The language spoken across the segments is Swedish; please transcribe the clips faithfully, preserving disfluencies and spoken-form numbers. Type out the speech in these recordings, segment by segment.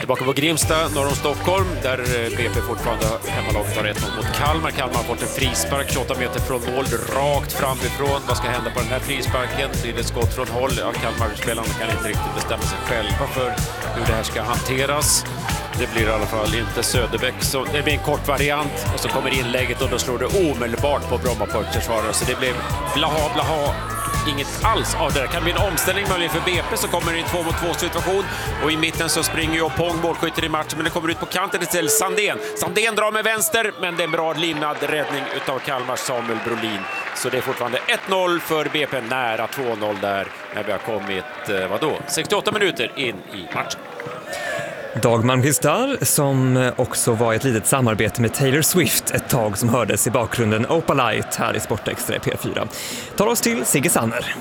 Tillbaka på Grimsta, norr om Stockholm, där B P fortfarande hemmalaget har ett noll mot Kalmar. Kalmar har fått en frispark tjugoåtta meter från mål, rakt framifrån. Vad ska hända på den här frisparken? Blir det ett skott från håll? Ja, Kalmar-spelarna kan inte riktigt bestämma sig själva för hur det här ska hanteras. Det blir i alla fall inte Söderbäck. Så det blir en kort variant och så kommer inlägget och då slår det omedelbart på Brommapojks-försvarare. Så det blev blaha, blaha. Inget alls av det där. Kan bli en omställning möjligen för B P, så kommer det en två mot två situation och i mitten så springer ju Pong, målskytter i matchen, men det kommer ut på kanten till Sandén. Sandén drar med vänster, men det är en bra linad räddning utav Kalmars Samuel Brolin. Så det är fortfarande ett noll för B P, nära två noll där när vi har kommit, vadå, sextioåtta minuter in i matchen. Dag Malmqvist där, som också var ett litet samarbete med Taylor Swift ett tag, som hördes i bakgrunden Opalite här i Sportextra i P fyra. Tar oss till Sigge Sanner.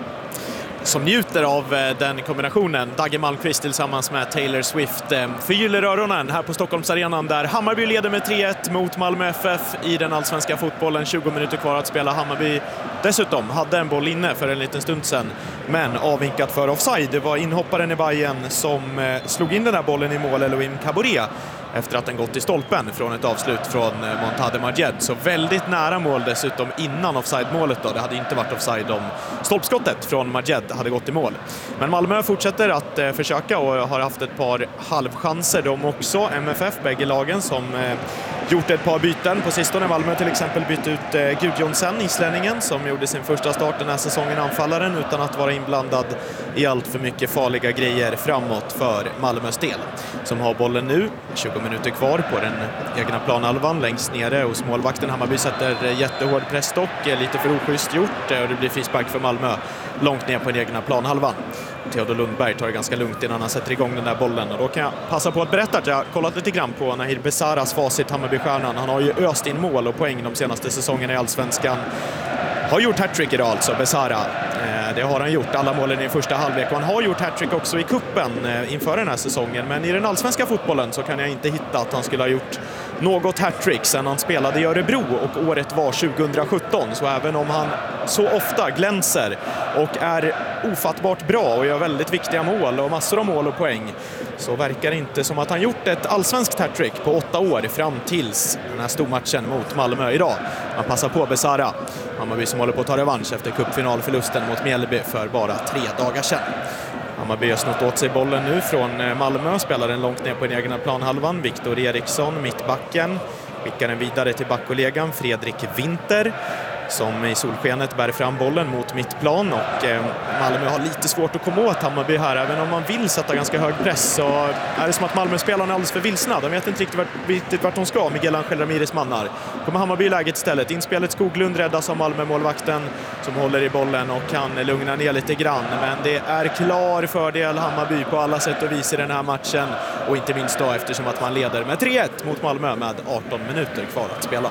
Som njuter av den kombinationen, Dag Malmqvist tillsammans med Taylor Swift, förgyller öronen här på Stockholmsarenan där Hammarby leder med tre ett mot Malmö F F i den allsvenska fotbollen. tjugo minuter kvar att spela. Hammarby dessutom hade en boll inne för en liten stund sedan, men avvinkat för offside. Det var inhopparen i Bayern som slog in den här bollen i mål, Elohim Kabore, efter att den gått i stolpen från ett avslut från Montade Majed. Så väldigt nära mål dessutom innan offside-målet då. Det hade inte varit offside om stolpskottet från Majed hade gått i mål. Men Malmö fortsätter att eh, försöka och har haft ett par halvchanser de också. M F F, bägge lagen, som eh, gjort ett par byten på sistone. Malmö till exempel bytt ut eh, Gudjonsen, islänningen, som gjorde sin första start den här säsongen, anfallaren, utan att vara inblandad i allt för mycket farliga grejer framåt för Malmös del. Som har bollen nu, tjugo minuter kvar på den egna planhalvan längst nere hos målvakten. Hammarby sätter jättehård pressstock, lite för oschysst gjort, och det blir frispark för Malmö långt ner på den egna planhalvan. Theodor Lundberg tar det ganska lugnt innan han sätter igång den där bollen, och då kan jag passa på att berätta att jag har kollat lite grann på Nahir Besaras facit, Hammarby-stjärnan. Han har ju öst in mål och poäng de senaste säsongerna i Allsvenskan. Har gjort hattrick idag alltså, Besara. Det har han gjort, alla målen i första halvlek, och han har gjort hattrick också i kuppen inför den här säsongen. Men i den allsvenska fotbollen så kan jag inte hitta att han skulle ha gjort något hattrick sedan han spelade i Örebro, och året var tjugohundrasjutton. Så även om han så ofta glänser och är ofattbart bra och gör väldigt viktiga mål och massor av mål och poäng, så verkar det inte som att han gjort ett allsvenskt hattrick på åtta år fram tills den här stormatchen mot Malmö idag. Han passar på Besara, Hammarby som håller på att ta revansch efter cupfinalförlusten mot Mjällby för bara tre dagar sedan. Hammarby har snott åt sig bollen nu från Malmö, spelar den långt ner på den egna planhalvan. Viktor Eriksson, mittbacken, skickar den vidare till backkollegan Fredrik Winter, som i solskenet bär fram bollen mot mittplan, och eh, Malmö har lite svårt att komma åt Hammarby här. Även om man vill sätta ganska hög press, så är det som att Malmö-spelarna är alldeles för vilsna. De vet inte riktigt vart, riktigt vart de ska. Miguel Angel Ramirez mannar. Kommer Hammarby i läget istället. Inspelet Skoglund räddas av Malmö-målvakten som håller i bollen och kan lugna ner lite grann. Men det är klar fördel Hammarby på alla sätt och vis i den här matchen. Och inte minst då eftersom att man leder med tre ett mot Malmö med arton minuter kvar att spela.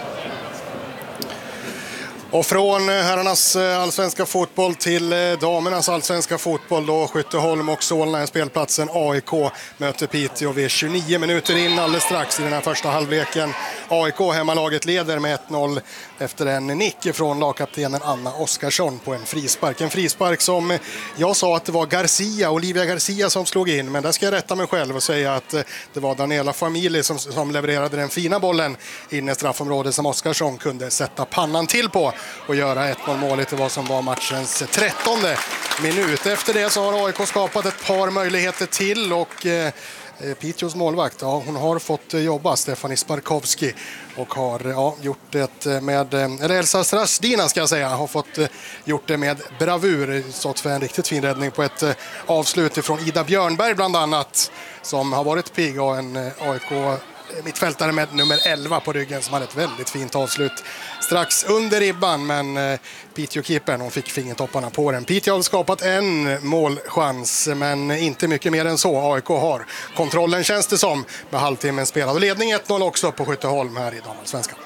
Och från herrarnas allsvenska fotboll till damernas allsvenska fotboll då. Skytteholm och Solna är spelplatsen. A I K möter Piteå vid tjugonio minuter in alldeles strax i den här första halvleken. A I K, hemmalaget, leder med ett noll efter en nick från lagkaptenen Anna Oskarsson på en frispark. En frispark som jag sa att det var Garcia, Olivia Garcia, som slog in. Men där ska jag rätta mig själv och säga att det var Daniela Familj som, som levererade den fina bollen in i straffområdet som Oskarsson kunde sätta pannan till på och göra ett noll målet i vad som var matchens trettonde minut. Efter det så har A I K skapat ett par möjligheter till, och eh, Piteås målvakt, ja, hon har fått jobba, Stefanie Sparkowski, och har ja, gjort det med, eller Elsa Strasdina ska jag säga, har fått gjort det med bravur, stått för en riktigt fin räddning på ett avslut ifrån Ida Björnberg bland annat, som har varit pigg, och en A I K mittfältare med nummer elva på ryggen som hade ett väldigt fint avslut strax under ribban, men eh, Piteå-keepern, hon fick fingertopparna på den. Piteå har skapat en målchans, men inte mycket mer än så. A I K har kontrollen, känns det som, med halvtimmen spelad. Och ledning ett noll också på Skytteholm här i damallsvenskan.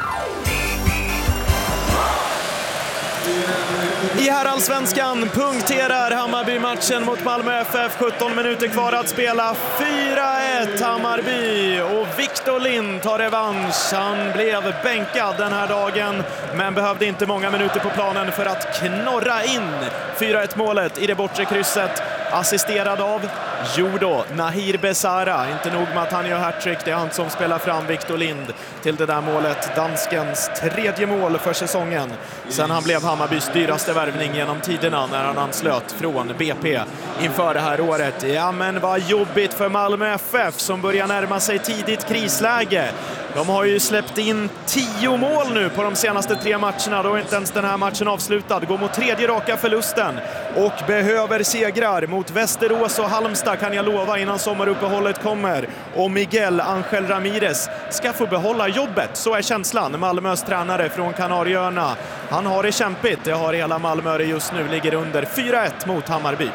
I herrallsvenskan punkterar Hammarby matchen mot Malmö F F. sjutton minuter kvar att spela. fyra ett Hammarby, och Victor Lind tar revansch. Han blev bänkad den här dagen, men behövde inte många minuter på planen för att knorra in fyra ett målet i det bortre krysset. assisterad av Judo, Nahir Besara. Inte nog med att han gör hattrick, det är han som spelar fram Victor Lind till det där målet. Danskens tredje mål för säsongen. Sen han blev Hammarbys dyraste värvning genom tiderna när han anslöt från B P inför det här året. Ja, men vad jobbigt för Malmö F F som börjar närma sig tidigt krisläge. De har ju släppt in tio mål nu på de senaste tre matcherna. Då är inte ens den här matchen avslutad. Går mot tredje raka förlusten och behöver segrar mot Västerås och Halmstad, kan jag lova, innan sommaruppehållet kommer. Och Miguel Angel Ramirez ska få behålla jobbet. Så är känslan. Malmös tränare från Kanarieöarna. Han har det kämpigt. Det har hela Malmö just nu. Ligger under fyra ett mot Hammarby.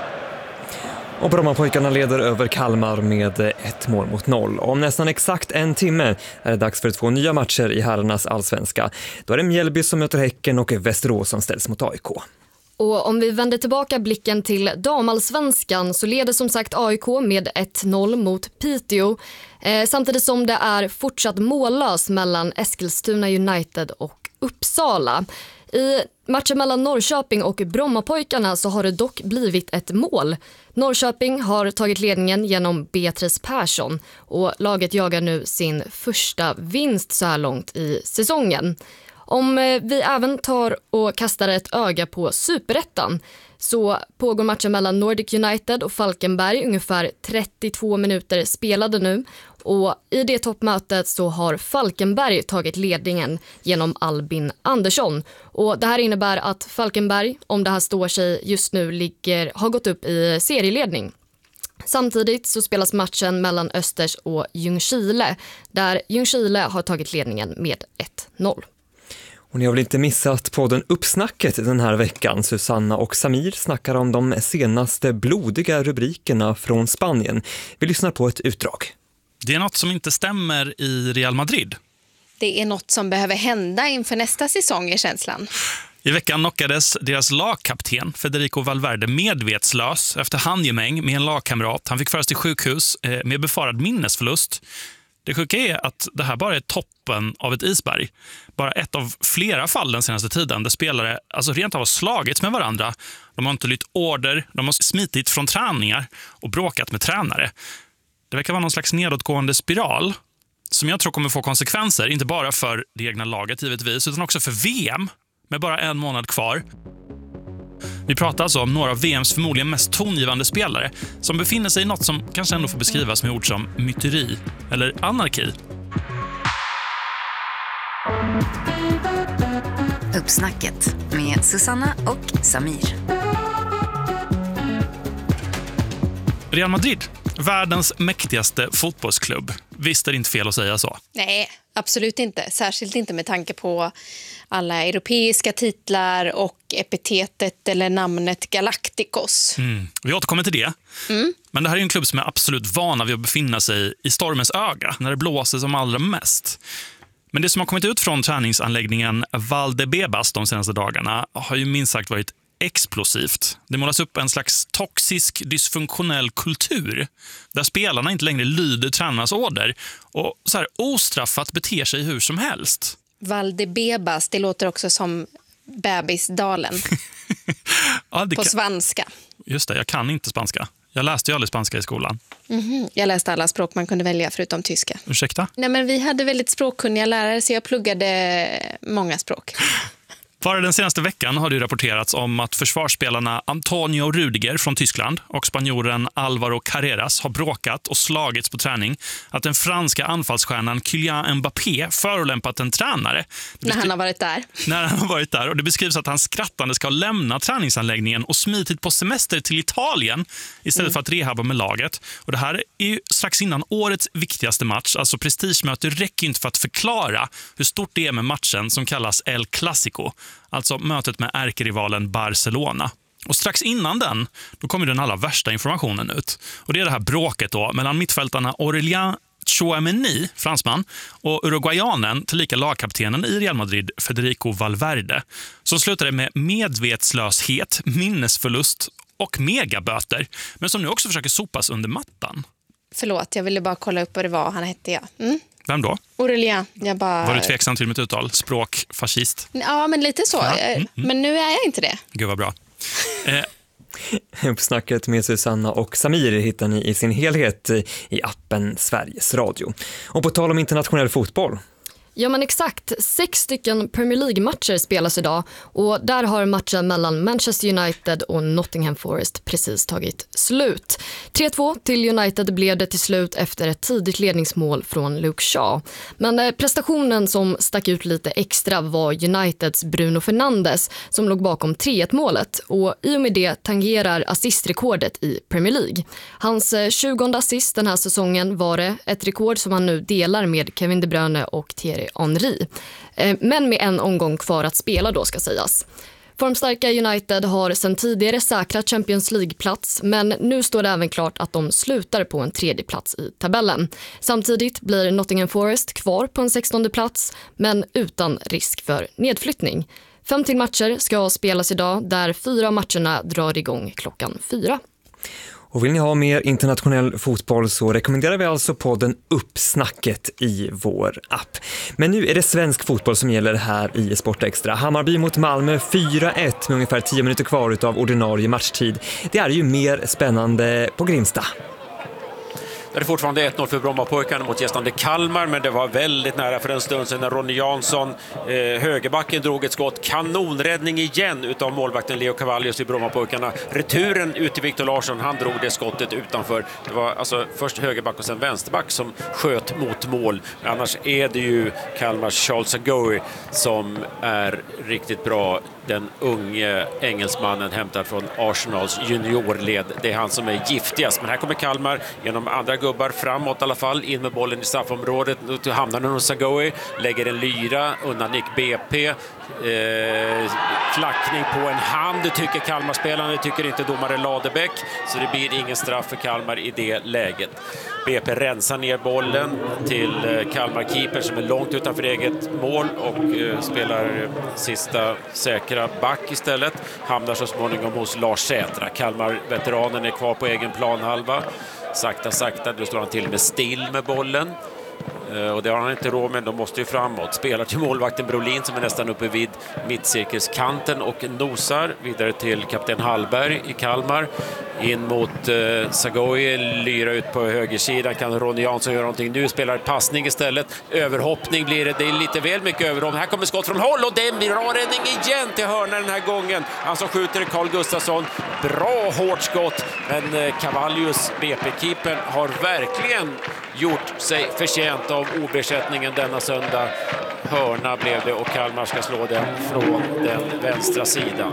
Och Brommapojkarna leder över Kalmar med ett mål mot noll. Om nästan exakt en timme är det dags för två nya matcher i herrarnas allsvenska. Då är det Mjällby som möter Häcken och Västerås som ställs mot A I K. Och om vi vänder tillbaka blicken till damallsvenskan så leder som sagt A I K med ett noll mot Piteå. Eh, samtidigt som det är fortsatt mållös mellan Eskilstuna United och Uppsala. I matchen mellan Norrköping och Brommapojkarna så har det dock blivit ett mål. Norrköping har tagit ledningen genom Beatrice Persson och laget jagar nu sin första vinst så här långt i säsongen. Om vi även tar och kastar ett öga på Superettan så pågår matchen mellan Nordic United och Falkenberg, ungefär trettiotvå minuter spelade nu. Och i det toppmötet så har Falkenberg tagit ledningen genom Albin Andersson. Och det här innebär att Falkenberg, om det här står sig just nu, ligger, har gått upp i serieledning. Samtidigt så spelas matchen mellan Östers och Ljungskile, där Ljungskile har tagit ledningen med ett noll. Och ni har väl inte missat podden Uppsnacket den här veckan. Susanna och Samir snackar om de senaste blodiga rubrikerna från Spanien. Vi lyssnar på ett utdrag. Det är något som inte stämmer i Real Madrid. Det är något som behöver hända inför nästa säsong i känslan. I veckan knockades deras lagkapten Federico Valverde medvetslös efter handgemäng med en lagkamrat. Han fick föras till sjukhus med befarad minnesförlust. Det sjuka är att det här bara är toppen av ett isberg. Bara ett av flera fall den senaste tiden där spelare alltså rent av har slagits med varandra. De har inte lytt order, de har smitit från träningar och bråkat med tränare. Det verkar vara någon slags nedåtgående spiral som jag tror kommer få konsekvenser, inte bara för det egna laget givetvis, utan också för V M med bara en månad kvar. Vi pratar alltså om några av V M:s förmodligen mest tongivande spelare som befinner sig i något som kanske ändå får beskrivas med ord som myteri eller anarki. Uppsnacket med Susanna och Samir. Real Madrid, världens mäktigaste fotbollsklubb. Visst är det inte fel att säga så? Nej, absolut inte. Särskilt inte med tanke på alla europeiska titlar och epitetet eller namnet Galacticos. Mm. Vi återkommer till det. Mm. Men det här är en klubb som är absolut vana vid att befinna sig i stormens öga när det blåser som allra mest. Men det som har kommit ut från träningsanläggningen Valdebebas de senaste dagarna har ju minst sagt varit explosivt. Det målas upp en slags toxisk, dysfunktionell kultur där spelarna inte längre lyder tränarnas order och så här ostraffat beter sig hur som helst. Valdebebas, det låter också som bebisdalen ja, på kan... svenska. Just det, jag kan inte spanska. Jag läste ju aldrig spanska i skolan. Mm-hmm. Jag läste alla språk man kunde välja förutom tyska. Ursäkta? Nej, men vi hade väldigt språkkunniga lärare så jag pluggade många språk. Bara den senaste veckan har det rapporterats om att försvarsspelarna Antonio Rudiger från Tyskland och spanjoren Alvaro Carreras har bråkat och slagits på träning. Att den franska anfallsstjärnan Kylian Mbappé förolämpat en tränare. När han har varit där. När han har varit där. Och det beskrivs att han skrattande ska lämna träningsanläggningen och smitit på semester till Italien istället mm. för att rehabba med laget. Och det här är ju strax innan årets viktigaste match. Alltså prestigemöte räcker inte för att förklara hur stort det är med matchen som kallas El Clasico. Alltså mötet med ärkerivalen Barcelona. Och strax innan den, då kommer den allra värsta informationen ut. Och det är det här bråket då mellan mittfältarna Aurélien Tchouameni, fransman, och uruguayanen tillika lagkaptenen i Real Madrid, Federico Valverde. Som slutade med medvetslöshet, minnesförlust och megaböter. Men som nu också försöker sopas under mattan. Förlåt, jag ville bara kolla upp vad det var han hette. Ja. Mm. Vem då? Aurélien. Jag bara... Var du tveksam till mitt uttal? Språk, fascist? Ja, men lite så. Ja. Mm, mm. Men nu är jag inte det. Gud vad bra. Eh, Uppsnacket med Susanna och Samir hittar ni i sin helhet i appen Sveriges Radio. Och på tal om internationell fotboll. Ja men exakt, sex stycken Premier League-matcher spelas idag och där har matchen mellan Manchester United och Nottingham Forest precis tagit slut. tre två till United blev det till slut efter ett tidigt ledningsmål från Luke Shaw. Men prestationen som stack ut lite extra var Uniteds Bruno Fernandes som låg bakom tre ett-målet och i och med det tangerar assistrekordet i Premier League. Hans tjugonde assist den här säsongen var det, ett rekord som han nu delar med Kevin De Bruyne och Thierry Henry. Men med en omgång kvar att spela då ska sägas. Formstarka United har sedan tidigare säkrat Champions League-plats men nu står det även klart att de slutar på en tredje plats i tabellen. Samtidigt blir Nottingham Forest kvar på en sextonde plats men utan risk för nedflyttning. Fem till matcher ska spelas idag där fyra av matcherna drar igång klockan fyra. Och vill ni ha mer internationell fotboll så rekommenderar vi alltså podden Uppsnacket i vår app. Men nu är det svensk fotboll som gäller här i Sportextra. Hammarby mot Malmö fyra ett med ungefär tio minuter kvar utav ordinarie matchtid. Det är ju mer spännande på Grimsta. Det är fortfarande ett noll för Brommapojkarna mot gästande Kalmar, men det var väldigt nära för en stund sedan när Ronny Jansson, eh, högerbacken, drog ett skott. Kanonräddning igen utav målvakten Leo Cavallius i Brommapojkarna. Returen ut till Victor Larsson, han drog det skottet utanför. Det var alltså först högerback och sen vänsterback som sköt mot mål. Annars är det ju Kalmars Charles Agoe som är riktigt bra. Den unge engelsmannen hämtad från Arsenals juniorled. Det är han som är giftigast. Men här kommer Kalmar genom andra gubbar framåt i alla fall. In med bollen i straffområdet. Nu hamnar den hos Agoe. Lägger en lyra undan Nick B P. Eh, klackning på en hand. Det tycker Kalmar-spelarna. Det tycker inte domare Ladebäck. Så det blir ingen straff för Kalmar i det läget. B P rensar ner bollen till Kalmar-keeper som är långt utanför eget mål och eh, spelar sista säkra back istället. Hamnar så småningom hos Lars Sätra. Kalmar-veteranen är kvar på egen planhalva. Sakta, sakta, då slår han till med still med bollen. Och det har han inte råd med, de måste ju framåt. Spelar till målvakten Brolin som är nästan uppe vid mittcirkelskanten och nosar vidare till kapten Hallberg i Kalmar. In mot eh, Sagoe, lyra ut på högersidan. Kan Ronny Jansson göra någonting nu? Spelar passning istället. Överhoppning blir det. Det är lite väl mycket överhoppning. Här kommer skott från håll och det är en bra räddning igen till hörnan den här gången. Han som skjuter Carl Gustafsson. Bra hårt skott. Men eh, Cavallius, B P-keepern, har verkligen gjort sig förtjänt av obesättningen denna söndag. Hörna blev det och Kalmar ska slå den från den vänstra sidan.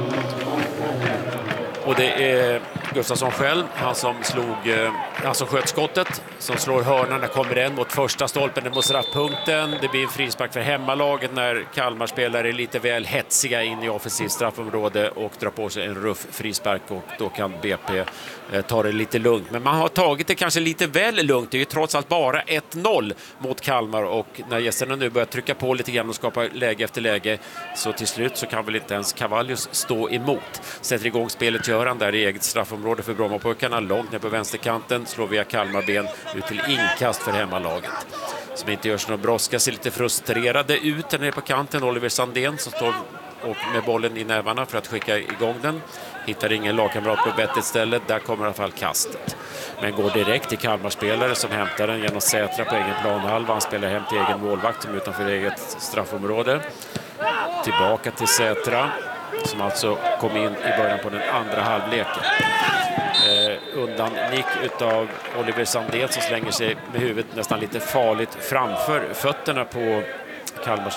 Och det är Gustafsson själv, han som slog, han som sköt skottet, som slår hörnan. Där kommer den mot första stolpen, mot straffpunkten. Det blir en frispark för hemmalaget när Kalmar spelare är lite väl hetsiga in i offensivt straffområde och drar på sig en ruff frispark och då kan B P eh, ta det lite lugnt. Men man har tagit det kanske lite väl lugnt. Det är ju trots allt bara ett noll mot Kalmar och när gästerna nu börjar trycka på lite grann och skapa läge efter läge så till slut så kan väl inte ens Cavallius stå emot. Sätter igång spelet gör han där i eget straffområde för Brommapojkarna, långt ner på vänsterkanten, slår via Kalmarben ut till inkast för hemmalaget. Som inte görs någon brådska, ser lite frustrerade ut där nere på kanten. Oliver Sandén som står och med bollen i nävarna för att skicka igång den. Hittar ingen lagkamrat på vettigt ställe, där kommer i alla fall kastet. Men går direkt till Kalmarspelare som hämtar den genom Sätra på egen planhalva. Han spelar hem till egen målvakt som utanför eget straffområde. Tillbaka till Sätra som alltså kom in i början på den andra halvleken. Eh, undan nick utav Oliver Sandén som slänger sig med huvudet nästan lite farligt framför fötterna på Kalmars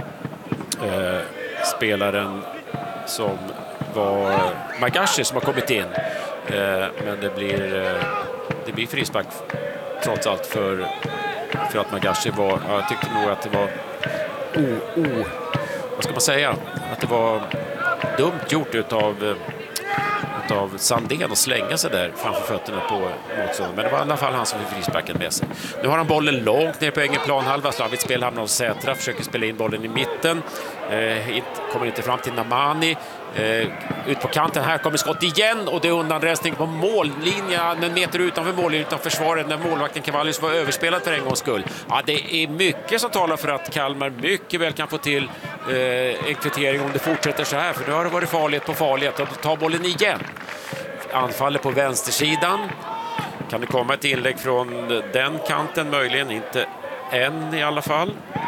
eh, spelaren som var Magashi som har kommit in. Eh, men det blir, eh, det blir frispark trots allt för, för att Magashi var, ja, jag tyckte nog att det var o, o, vad ska man säga, att det var dumt gjort utav av Sandén och slänga sig där framför fötterna på motståndaren. Men det var i alla fall han som fick frisparken med sig. Nu har han bollen långt ner på egen planhalva. Slavigt spel hamnar hos Sätra. Försöker spela in bollen i mitten. Eh, kommer inte fram till Namani. Eh, ut på kanten. Här kommer skott igen och det är undanrensning på mållinjen. En meter utanför mållinjen, utanför försvaret när målvakten Cavallius var överspelad för en gångs skull. Ja, det är mycket som talar för att Kalmar mycket väl kan få till eh, en kvittering om det fortsätter så här. För nu har det varit farligt på farlighet och ta bollen igen. anfaller på vänstersidan. Kan det komma ett inlägg från den kanten möjligen? Inte än i alla fall.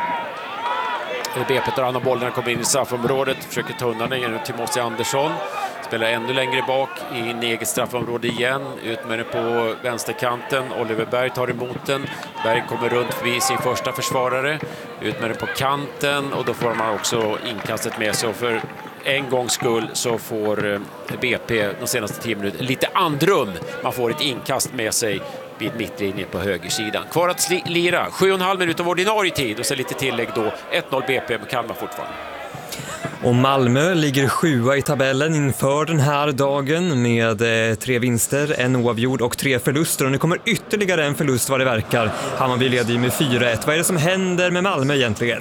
B P tar hand om bollen, kommer in i straffområdet, försöker ta undan den genom Timothy Andersson. Spelar ännu längre bak in i eget straffområde igen. Ut med den på vänsterkanten. Oliver Berg tar emot den. Berg kommer runt förbi sin första försvarare. Ut med den på kanten och då får man också inkastet med sig. Och för en gångs skull så får B P de senaste tio minuterna lite andrum. Man får ett inkast med sig vid mittlinjen på högersidan. Kvar att lira. Sju och en halv minut av ordinarie tid och så lite tillägg då. ett noll B P med Kalmar fortfarande. Och Malmö ligger sjua i tabellen inför den här dagen med eh, tre vinster, en oavgjord och tre förluster. Och nu kommer ytterligare en förlust vad det verkar. Hammarby leder ju med fyra ett. Vad är det som händer med Malmö egentligen?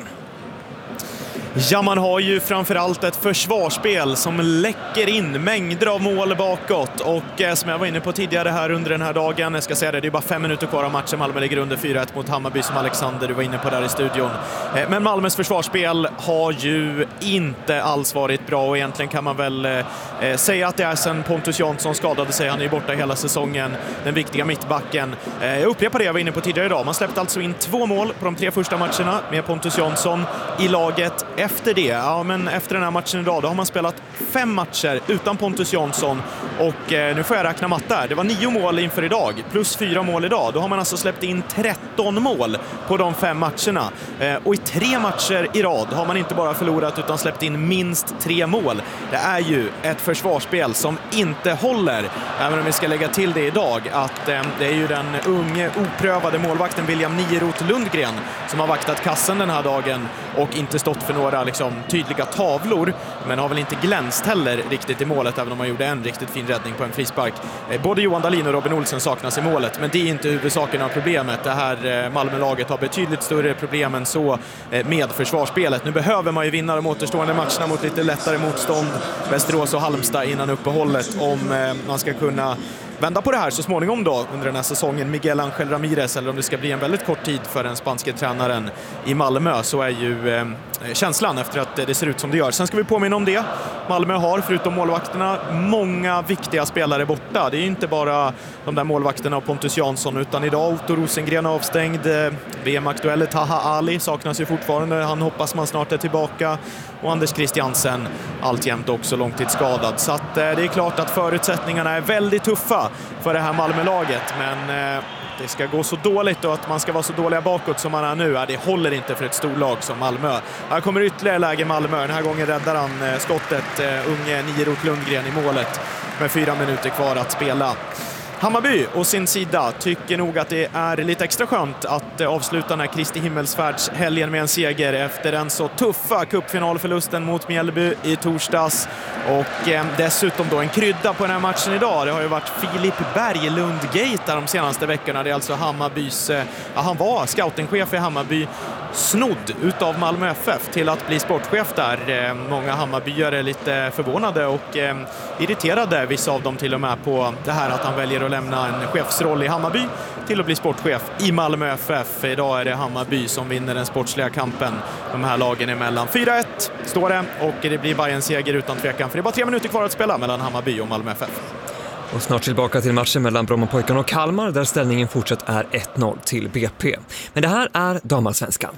Ja, man har ju framförallt ett försvarsspel som läcker in mängder av mål bakåt och eh, som jag var inne på tidigare här under den här dagen, jag ska säga det, det är bara fem minuter kvar av matchen. Malmö ligger under fyra ett mot Hammarby som Alexander, du var inne på där i studion. Eh, men Malmös försvarsspel har ju inte alls varit bra och egentligen kan man väl eh, säga att det är sen Pontus Jansson skadade sig. Han är ju borta hela säsongen, den viktiga mittbacken. Eh, jag upprepar det jag var inne på tidigare idag. Man släppte alltså in två mål på de tre första matcherna med Pontus Jansson i laget. Efter det, ja men efter den här matchen idag, då har man spelat fem matcher utan Pontus Jansson och eh, nu får jag räkna matte. Det var nio mål inför idag, plus fyra mål idag. Då har man alltså släppt in tretton mål på de fem matcherna. Eh, och i tre matcher i rad har man inte bara förlorat utan släppt in minst tre mål. Det är ju ett försvarsspel som inte håller. Även om vi ska lägga till det idag att eh, det är ju den unge, oprövade målvakten William Nierot Lundgren som har vaktat kassen den här dagen och inte stått för några liksom tydliga tavlor, men har väl inte glänst heller riktigt i målet, även om man gjorde en riktigt fin räddning på en frispark. Både Johan Dahlin och Robin Olsen saknas i målet, men det är inte huvudsaken av problemet. Det här Malmölaget har betydligt större problem än så med försvarsspelet. Nu behöver man ju vinna de återstående matcherna mot lite lättare motstånd, Västerås och Halmstad innan uppehållet, om man ska kunna vända på det här så småningom då under den här säsongen. Miguel Ángel Ramírez, eller om det ska bli en väldigt kort tid för den spanske tränaren i Malmö, så är ju eh, känslan efter att det ser ut som det gör. Sen ska vi påminna om det. Malmö har förutom målvakterna många viktiga spelare borta. Det är ju inte bara de där målvakterna och Pontus Jansson, utan idag Otto Rosengren avstängd. V M-aktuelle Taha Ali saknas ju fortfarande. Han hoppas man snart är tillbaka. Och Anders Christiansen alltjämt också långtidsskadad. Så att, eh, det är klart att förutsättningarna är väldigt tuffa för det här Malmölaget. Men eh, det ska gå så dåligt och att man ska vara så dåliga bakåt som man är nu. Ja, det håller inte för ett storlag som Malmö. Här kommer ytterligare läge Malmö. Den här gången räddar han eh, skottet, eh, unge Nierot Lundgren i målet med fyra minuter kvar att spela. Hammarby å sin sida tycker nog att det är lite extra skönt att avsluta den här Kristi himmelsfärds helgen med en seger efter den så tuffa cupfinalförlusten mot Mjällby i torsdags. Och eh, dessutom då en krydda på den här matchen idag. Det har ju varit Filip Berglund-gate de senaste veckorna. Det är alltså Hammarbys, eh, ja, han var scoutingchef i Hammarby, snodd utav Malmö F F till att bli sportchef där. Eh, många Hammarbyare är lite förvånade och eh, irriterade, vissa av dem till och med, på det här att han väljer att lämna en chefsroll i Hammarby till att bli sportchef i Malmö F F. Idag är det Hammarby som vinner den sportsliga kampen de här lagen emellan. fyra ett står det och det blir Bayern seger utan tvekan, för det är bara tre minuter kvar att spela mellan Hammarby och Malmö F F. Och snart tillbaka till matchen mellan Brommapojkarna och Kalmar där ställningen fortsatt är ett noll till B P. Men det här är damallsvenskan.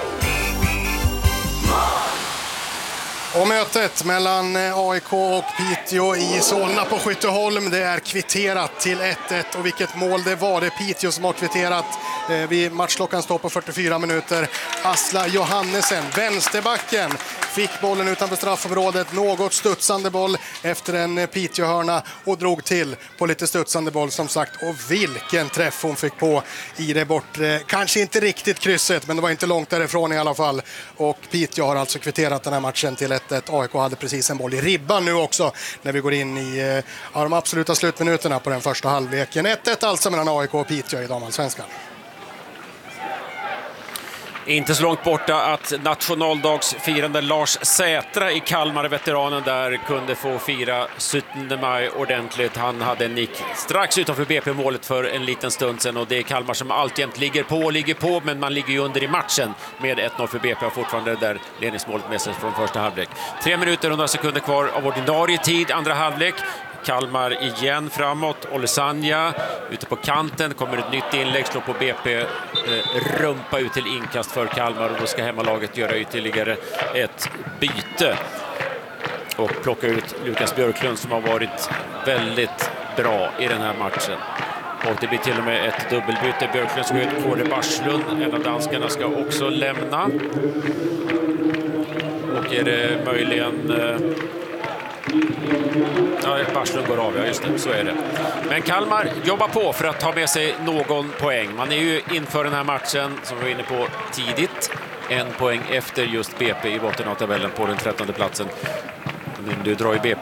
Och mötet mellan A I K och Piteå i Solna på Skytteholm, det är kvitterat till ett ett. Och vilket mål det var, det är Piteå som har kvitterat eh, vid matchklockan står på fyrtiofyra minuter. Asla Johannesen, vänsterbacken, fick bollen utanför straffområdet, något studsande boll efter en Piteå-hörna och drog till på lite studsande boll som sagt. Och vilken träff hon fick på i det bortre, kanske inte riktigt krysset, men det var inte långt därifrån i alla fall. Och Piteå har alltså kvitterat den här matchen till ett ett. A I K hade precis en boll i ribban nu också när vi går in i ja, de absoluta slutminuterna på den första halvleken. ett ett alltså mellan A I K och Piteå i damallsvenskan. Inte så långt borta att nationaldagsfirande Lars Sätra i Kalmar, veteranen där, kunde få fira sjuttonde maj ordentligt. Han hade en nick strax utanför B P-målet för en liten stund sedan och det är Kalmar som alltjämt ligger på och ligger på, men man ligger ju under i matchen med ett noll för B P och fortfarande där ledningsmålet med sig från första halvlek. Tre minuter och några sekunder kvar av ordinarie tid, andra halvlek. Kalmar igen framåt. Olesanya ute på kanten. Kommer ett nytt inlägg, slår på B P. Eh, rumpa ut till inkast för Kalmar och då ska hemmalaget göra ytterligare ett byte. Och plocka ut Lukas Björklund som har varit väldigt bra i den här matchen. Och det blir till och med ett dubbelbyte. Björklund ska ut, Kåre Barslund, en av danskarna, ska också lämna. Och är det möjligen... Eh... Ja, Barslund går av, ja just det, så är det. Men Kalmar jobbar på för att ta med sig någon poäng. Man är ju inför den här matchen, som vi var inne på tidigt, en poäng efter just B P i botten av tabellen på den trettonde platsen. Nu drar ju B